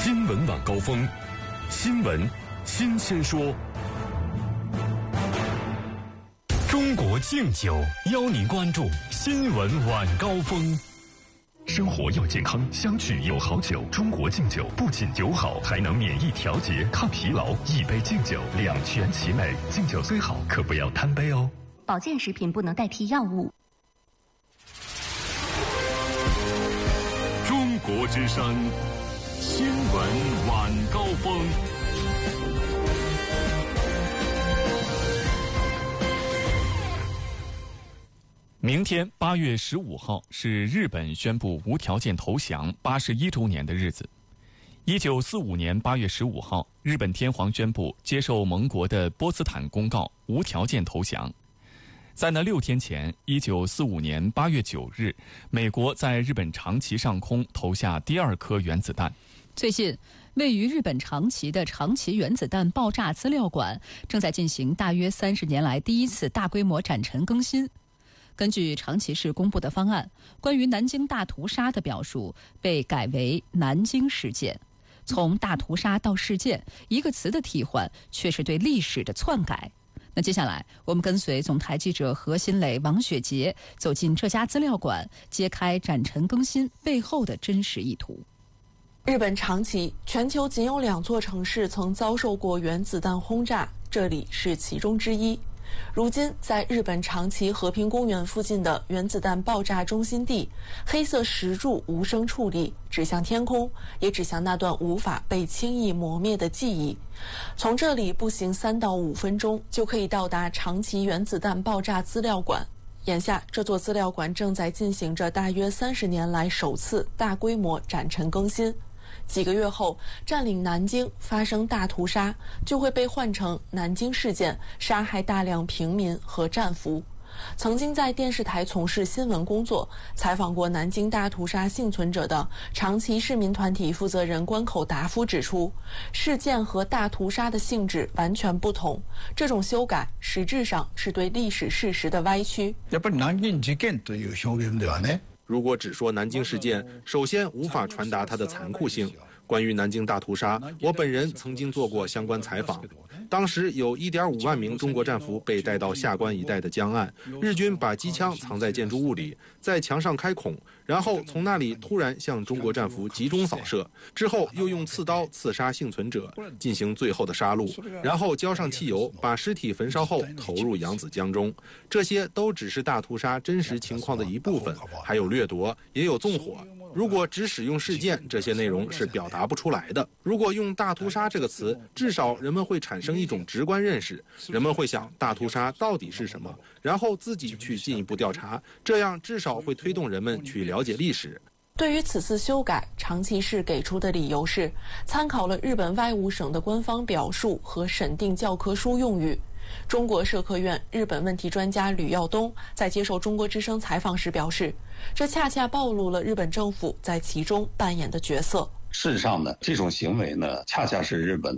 新闻晚高峰，新闻新鲜说。中国敬酒邀您关注新闻晚高峰。生活要健康，相聚有好酒。中国敬酒不仅酒好，还能免疫调节、抗疲劳。一杯敬酒，两全其美。敬酒虽好，可不要贪杯哦。 保健食品不能代替药物。 中国之声，新闻晚高峰。明天8月15号是日本宣布无条件投降81周年的日子。1945年8月15号，日本天皇宣布接受盟国的波茨坦公告，无条件投降。在那6天前，1945年8月9日，美国在日本长崎上空投下第2颗原子弹。 最近，位于日本长崎的长崎原子弹爆炸资料馆正在进行大约30年来第一次大规模展陈更新。根据长崎市公布的方案，关于南京大屠杀的表述被改为南京事件。从大屠杀到事件，一个词的替换却是对历史的篡改。那接下来，我们跟随总台记者何新磊、王雪杰走进这家资料馆，揭开展陈更新背后的真实意图。 日本长崎，全球仅有2座城市曾遭受过原子弹轰炸，这里是其中之一。如今，在日本长崎和平公园附近的原子弹爆炸中心地，黑色石柱无声矗立，指向天空，也指向那段无法被轻易磨灭的记忆。从这里步行3到5分钟，就可以到达长崎原子弹爆炸资料馆。眼下，这座资料馆正在进行着大约30年来首次大规模展陈更新。几个月后，占领南京发生大屠杀，就会被换成南京事件，杀害大量平民和战俘。曾经在电视台从事新闻工作，采访过南京大屠杀幸存者的长崎市民团体负责人关口达夫指出，事件和大屠杀的性质完全不同，这种修改实质上是对历史事实的歪曲。 やっぱり南京事件という表現ではね。 如果只说南京事件，首先无法传达它的残酷性。关于南京大屠杀，我本人曾经做过相关采访。当时有1.5万名中国战俘被带到下关一带的江岸，日军把机枪藏在建筑物里，在墙上开孔，然后从那里突然向中国战俘集中扫射，之后又用刺刀刺杀幸存者，进行最后的杀戮，然后浇上汽油，把尸体焚烧后投入扬子江中。这些都只是大屠杀真实情况的一部分，还有掠夺，也有纵火。如果只使用事件，这些内容是表达不出来的。如果用大屠杀这个词，至少人们会产生一种直观认识，人们会想大屠杀到底是什么，然后自己去进一步调查，这样至少会推动人们去了解历史。 对于此次修改，长崎市给出的理由是参考了日本外务省的官方表述和审定教科书用语。中国社科院日本问题专家吕耀东在接受中国之声采访时表示，这恰恰暴露了日本政府在其中扮演的角色。 事实上呢，这种行为呢，恰恰是日本